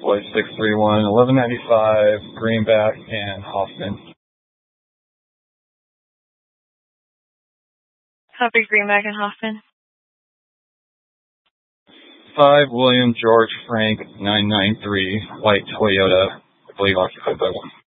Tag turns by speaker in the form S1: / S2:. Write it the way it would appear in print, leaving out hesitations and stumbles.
S1: Flight 631, 1195, Greenback, and Hoffman.
S2: Copy, Greenback and Hoffman.
S1: 5 William George Frank 993, white Toyota, I believe occupied by 1.